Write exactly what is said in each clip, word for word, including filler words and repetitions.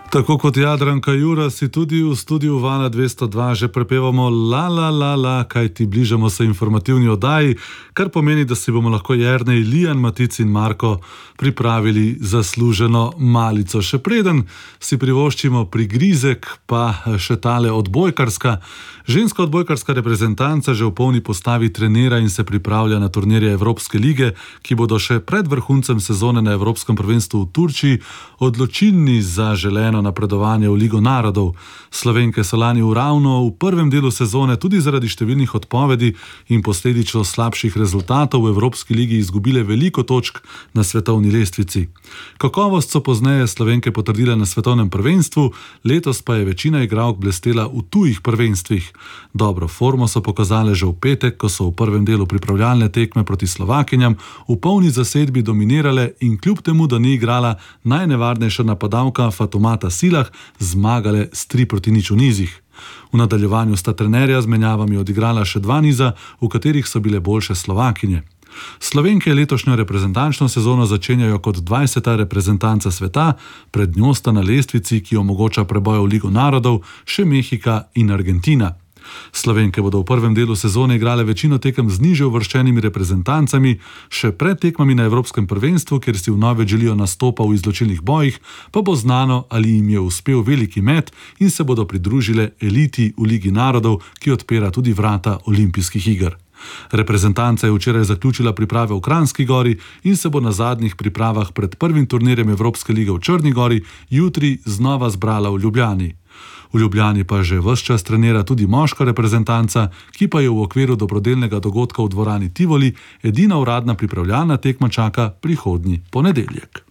Tako kot Jadranka Juras si tudi v studiu Vala dvesto dva že prepevamo la la la la, kaj ti bližamo se informativni oddaji, kar pomeni, da si bomo lahko Jernej, Lijan, Matic in Marko pripravili zasluženo malico. Še preden si privoščimo prigrizek, pa še tale odbojkarska. Ženska odbojkarska reprezentanca že v polni postavi trenira in se pripravlja na turnirje Evropske lige, ki bodo še pred vrhuncem sezone na Evropskem prvenstvu v Turčiji odločilni za želeno napredovanje v Ligo narodov. Slovenke so lani ravno v prvem delu sezone tudi zaradi številnih odpovedi in posledično slabših rezultatov v Evropski ligi izgubile veliko točk na svetovni lestvici. Kakovost so pozneje Slovenke potrdile na svetovnem prvenstvu, letos pa je večina igralk blestela v tujih prvenstvih. Dobro formo so pokazale že v petek, ko so v prvem delu pripravljalne tekme proti Slovakinjam v polni zasedbi dominirale in kljub temu, da ni igrala najnevarnejša napadalka Fatoumata Silah, zmagale s tri proti nič v nizih. V nadaljevanju sta trenerja z menjavami odigrala še dva niza, v katerih so bile boljše Slovakinje. Slovenke letošnjo reprezentančno sezono začenjajo kot dvajseta reprezentanca sveta, pred njo sta na lestvici, ki omogoča preboj v Ligo narodov, še Mehika in Argentina. Slovenke bodo v prvem delu sezone igrale večino tekem z nižje uvrščenimi reprezentancami, še pred tekmami na Evropskem prvenstvu, kjer si vnovič želijo nastopa v izločilnih bojih, pa bo znano, ali jim je uspel veliki met in se bodo pridružile eliti v Ligi narodov, ki odpira tudi vrata olimpijskih iger. Reprezentanca je včeraj zaključila priprave v Kranjski Gori in se bo na zadnjih pripravah pred prvim turnirjem Evropske lige v Črni Gori jutri znova zbrala v Ljubljani. V Ljubljani pa že ves čas trenira tudi moška reprezentanca, ki pa je v okviru dobrodelnega dogodka v dvorani Tivoli edina uradna pripravljalna tekma čaka prihodnji ponedeljek.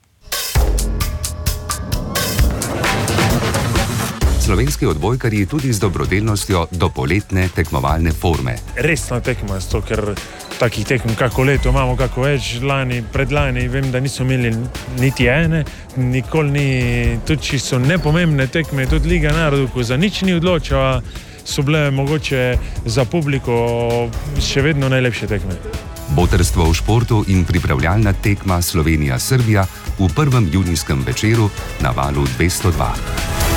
Slovenski odbojkarji tudi z dobrodelnostjo do poletne tekmovalne forme. Resna tekma, zato ker takih tekm kako leto imamo, kako več, lani, predlani, vem, da niso imeli niti ene, nikoli ni, tudi či so nepomembne tekme, tudi Liga narodov, ko za nič ni odločila, so bile mogoče za publiko še vedno najlepše tekme. Botrstvo v športu in pripravljalna tekma Slovenija-Srbija v prvem junijskem večeru na Valu dvesto dva.